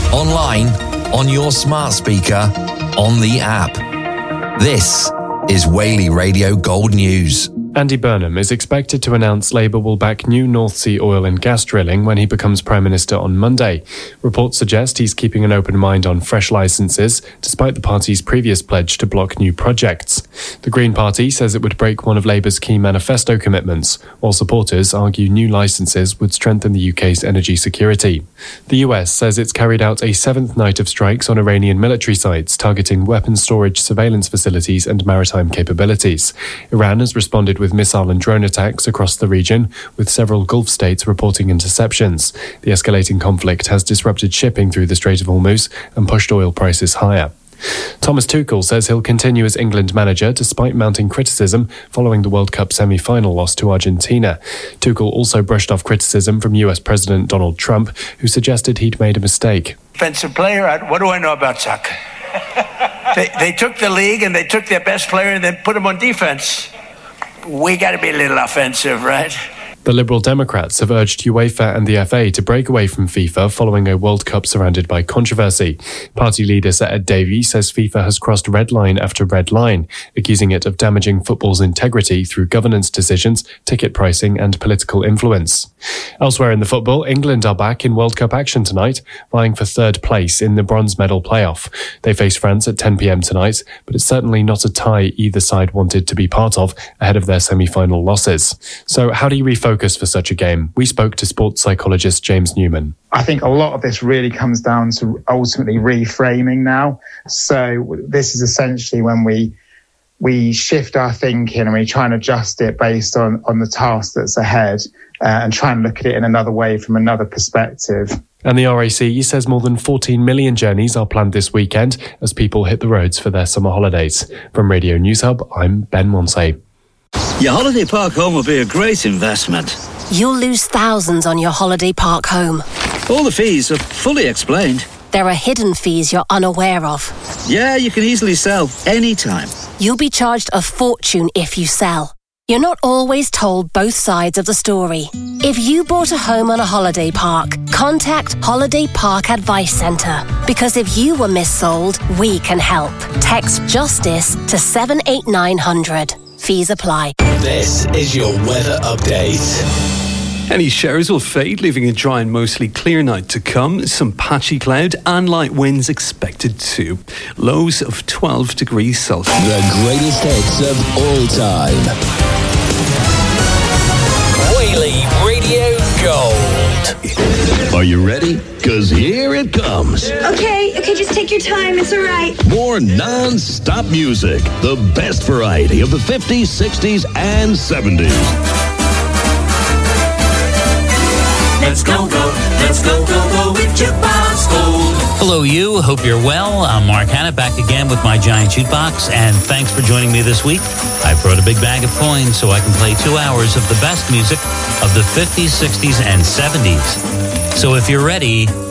online, on your smart speaker, on the app. This is Whaley Radio Gold News. Andy Burnham is expected to announce Labour will back new North Sea oil and gas drilling when he becomes Prime Minister on Monday. Reports suggest he's keeping an open mind on fresh licences, despite the party's previous pledge to block new projects. The Green Party says it would break one of Labour's key manifesto commitments, while supporters argue new licences would strengthen the UK's energy security. The US says it's carried out a seventh night of strikes on Iranian military sites, targeting weapons storage, surveillance facilities and maritime capabilities. Iran has responded with missile and drone attacks across the region, with several Gulf states reporting interceptions. The escalating conflict has disrupted shipping through the Strait of Hormuz and pushed oil prices higher. Thomas Tuchel says he'll continue as England manager despite mounting criticism following the World Cup semi-final loss to Argentina. Tuchel also brushed off criticism from US President Donald Trump, who suggested he'd made a mistake. Offensive player, what do I know about soccer? They took the league and they took their best player and then put him on defense. We got to be a little offensive, right? The Liberal Democrats have urged UEFA and the FA to break away from FIFA following a World Cup surrounded by controversy. Party leader Sir Ed Davey says FIFA has crossed red line after red line, accusing it of damaging football's integrity through governance decisions, ticket pricing and political influence. Elsewhere in the football, England are back in World Cup action tonight, vying for third place in the bronze medal playoff. They face France at 10 p.m. tonight, but it's certainly not a tie either side wanted to be part of ahead of their semi-final losses. So how do you refocus for such a game? We spoke to sports psychologist James Newman. I think a lot of this really comes down to ultimately reframing now. So this is essentially when we shift our thinking and we try and adjust it based on the task that's ahead and try and look at it in another way from another perspective. And the RAC says more than 14 million journeys are planned this weekend as people hit the roads for their summer holidays. From Radio News Hub, I'm Ben Monsey. Your holiday park home will be a great investment. You'll lose thousands on your holiday park home. All the fees are fully explained. There are hidden fees you're unaware of. Yeah, you can easily sell anytime. You'll be charged a fortune if you sell. You're not always told both sides of the story. If you bought a home on a holiday park, contact Holiday Park Advice Centre. Because if you were missold, we can help. Text JUSTICE to 78900. Fees apply. This is your weather update. Any showers will fade, leaving a dry and mostly clear night to come. Some patchy cloud and light winds expected too. Lows of 12 degrees Celsius. The greatest hits of all time. Whaley Radio Gold. Are you ready? 'Cause here it comes. Okay, just take your time. It's all right. More non-stop music. The best variety of the 50s, 60s, and 70s. Let's go with Jukebox Gold. Hello, you. Hope you're well. I'm Mark Hanna, back again with my giant jukebox, and thanks for joining me this week. I brought a big bag of coins so I can play 2 hours of the best music of the 50s, 60s, and 70s. So if you're ready,